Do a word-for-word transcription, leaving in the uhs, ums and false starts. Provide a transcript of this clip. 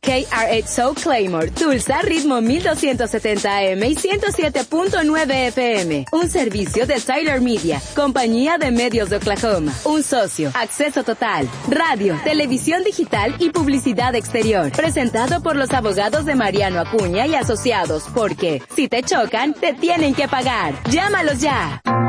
K R X O Claymore, Tulsa, ritmo mil doscientos setenta A M y ciento siete punto nueve F M. Un servicio de Tyler Media, compañía de medios de Oklahoma. Un socio, acceso total, radio, televisión digital y publicidad exterior. Presentado por los abogados de Mariano Acuña y Asociados, porque si te chocan, te tienen que pagar. ¡Llámalos ya!